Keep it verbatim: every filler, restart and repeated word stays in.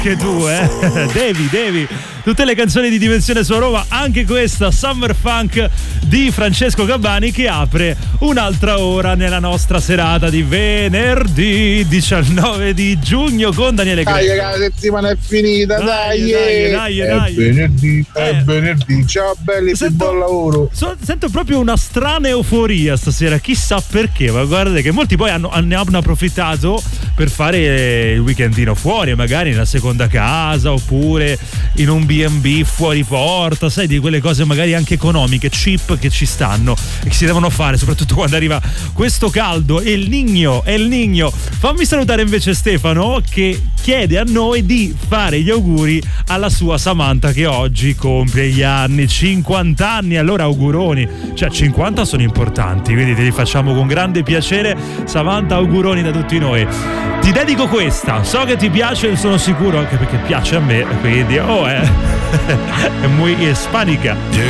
anche tu, eh? Devi, devi. Tutte le canzoni di Dimensione su Roma, anche questa Summer Funk di Francesco Gabbani, che apre un'altra ora nella nostra serata di venerdì diciannove di giugno con Daniele Greco. Dai, la settimana è finita, dai, dai, dai, dai, dai. È venerdì, è Eh. venerdì. Ciao belli, Sento- buon lavoro. So- sento proprio una strana euforia stasera, chissà perché, ma guardate che molti poi hanno, ne hanno approfittato per fare il weekendino fuori, magari nella seconda casa oppure in un B and B fuori porta, sai, di quelle cose magari anche economiche, cheap, che ci stanno e che si devono fare, soprattutto quando arriva questo caldo. E il Nigno, e il Nigno. Fammi salutare invece Stefano, che chiede a noi di fare gli auguri alla sua Samantha, che oggi compie gli anni, cinquanta anni. Allora auguroni, cioè cinquanta sono importanti, quindi te li facciamo con grande piacere. Samantha, auguroni da tutti noi. Ti dedico questa, so che ti piace, sono sicuro, anche perché piace a me, quindi oh, è, è muy hispanica. Llegué